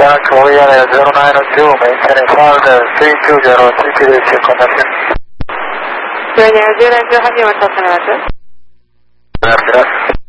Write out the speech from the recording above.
Jack, Voyager 092, maintaining flight 320, 320, check on that. Voyager 092, have you went off an address? Gracias.